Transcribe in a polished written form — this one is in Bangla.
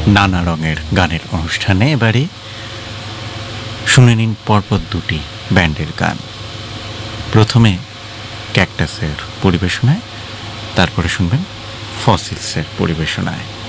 নানা রঙের গানের অনুষ্ঠানে এবারে শুনে নিন পরপর দুটি ব্যান্ডের গান। প্রথমে ক্যাকটাসের পরিবেশনায়, তারপরে শুনবেন ফসিলসের পরিবেশনায়।